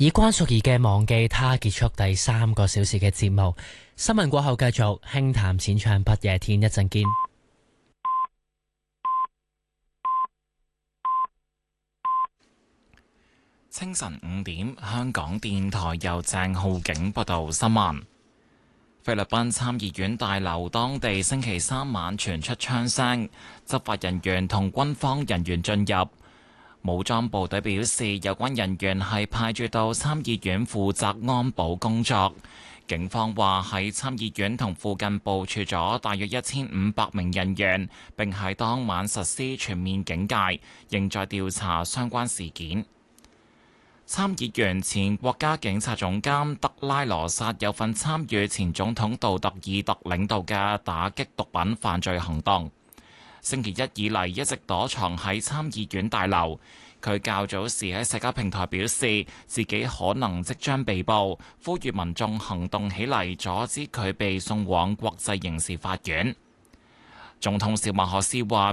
以關淑怡嘅忘記他結束第3個小時嘅節目。新聞過後繼續輕談淺唱不夜天，一陣見。 清晨5點，香港電台由鄭浩景報道新聞。菲律賓參議院大樓當地星期3晚傳出槍聲，執法人員同軍方人員進入。武裝部隊表示，有關人員係派駐到參議院負責安保工作。警方話喺參議院同附近部署咗大約1500名人員，並喺當晚實施全面警戒，仍在調查相關事件。參議員前國家警察總監德拉羅薩有份參與前總統杜特爾特領導嘅打擊毒品犯罪行動。星期一以嚟一直躲藏喺參議院大樓。佢較早時喺社交平台表示，自己可能即將被捕，呼籲民眾行動起嚟，阻止佢被送往國際刑事法院。總統小馬可斯話：